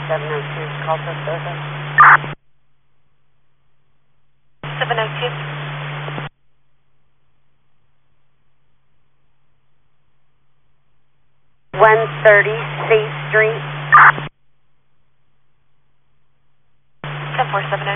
702, call for service. 702. 130 State Street. 1047